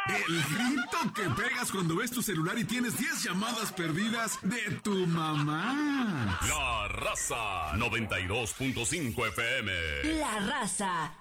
El grito que pegas cuando ves tu celular y tienes 10 llamadas perdidas de tu mamá. La Raza 92.5 FM. La Raza